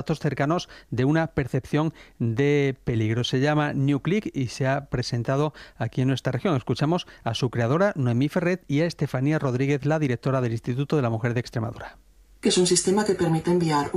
datos cercanos de una percepción de peligro. Se llama NewClick y se ha presentado aquí en nuestra región. Escuchamos a su creadora, Noemí Ferret, y a Estefanía Rodríguez, la directora del Instituto de la Mujer de Extremadura. Que es un sistema que permite enviar